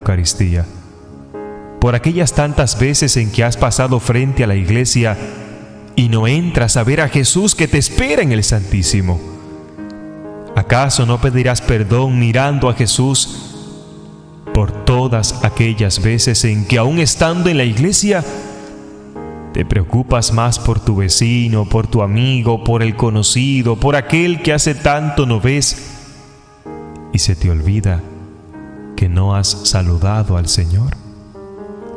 Eucaristía, por aquellas tantas veces en que has pasado frente a la iglesia y no entras a ver a Jesús que te espera en el Santísimo. ¿Acaso no pedirás perdón mirando a Jesús por todas aquellas veces en que, aún estando en la iglesia, te preocupas más por tu vecino, por tu amigo, por el conocido, por aquel que hace tanto no ves, y se te olvida que no has saludado al Señor?